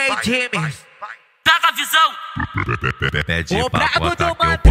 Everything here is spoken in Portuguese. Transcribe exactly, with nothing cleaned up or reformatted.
time. Pega a visão. Pede O pra brabo botar do que eu Manteiga.